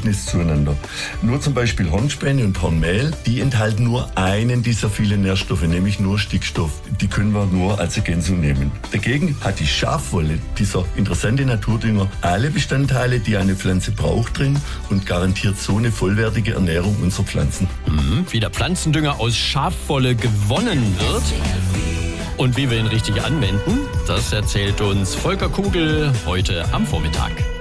Verhältnis zueinander. Nur zum Beispiel Hornspäne und Hornmehl, die enthalten nur einen dieser vielen Nährstoffe, nämlich nur Stickstoff. Die können wir nur als Ergänzung nehmen. Dagegen hat die Schafwolle, dieser interessante Naturdünger, alle Bestandteile, die eine Pflanze braucht, drin und garantiert so eine vollwertige Ernährung unserer Pflanzen. Wie der Pflanzendünger aus Schafwolle gewonnen wird und wie wir ihn richtig anwenden, das erzählt uns Volker Kugel heute am Vormittag.